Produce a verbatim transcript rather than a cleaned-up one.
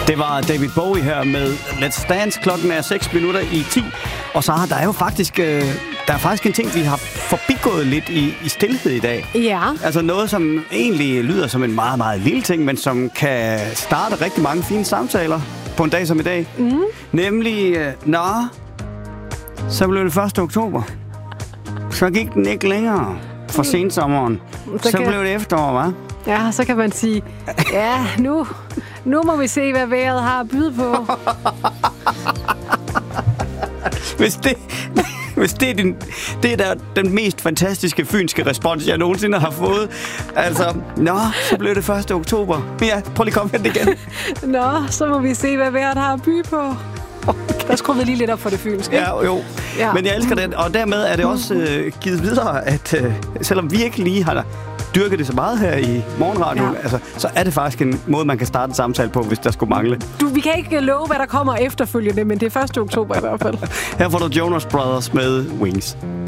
Det var David Bowie her med Let's Dance. Klokken er seks minutter i ti. Og så har der jo faktisk, øh, der er faktisk en ting, vi har forbigået lidt i, i stillhed i dag. Ja. Altså noget, som egentlig lyder som en meget, meget lille ting, men som kan starte rigtig mange fine samtaler på en dag som i dag. Mm. Nemlig, øh, nå, så blev det første oktober. Så gik den ikke længere for sensommeren. Så, så kan... blev det efterår, hva'? Ja, så kan man sige, ja, nu, nu må vi se, hvad vejret har at byde på. Hvis det, hvis det er, den, det er der, den mest fantastiske fynske respons, jeg nogensinde har fået. Altså, nå, så blev det første oktober. Ja, prøv lige at komme hen igen. Nå, så må vi se, hvad vejret har at byde på. Okay. Der skruede vi lige lidt op for det fynske. Ja, jo. Ja. Men jeg elsker den, og dermed er det også øh, givet videre, at øh, selvom vi ikke lige har dyrket det så meget her i morgenradioen, ja. altså, så er det faktisk en måde, man kan starte en samtale på, hvis der skulle mangle. Du, vi kan ikke love, hvad der kommer efterfølgende, men det er første oktober i hvert fald. Her får du Jonas Brothers med Wings.